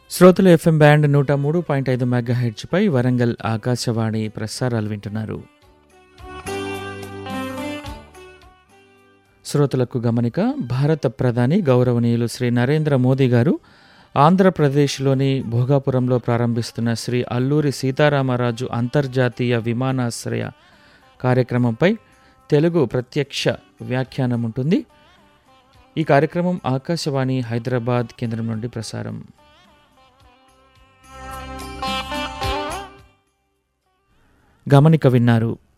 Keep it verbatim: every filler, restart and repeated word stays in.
శ్రోతలు FM band నూట మూడు పాయింట్ ఐదు మెగాహెర్ట్జ్పై వరంగల్ ఆకాశవాణి ప్రసారాలు వింటున్నారు. శ్రోతలకు గమనిక. భారత ప్రధాని గౌరవనీయులు శ్రీ నరేంద్ర మోదీ గారు ఆంధ్రప్రదేశ్లోని భోగాపురంలో ప్రారంభిస్తున్న శ్రీ అల్లూరి సీతారామరాజు అంతర్జాతీయ విమానాశ్రయ కార్యక్రమంపై తెలుగు ప్రత్యక్ష వ్యాఖ్యానం ఉంటుంది. ఈ కార్యక్రమం ఆకాశవాణి హైదరాబాద్ కేంద్రం నుండి ప్రసారం. గమనిక విన్నారు.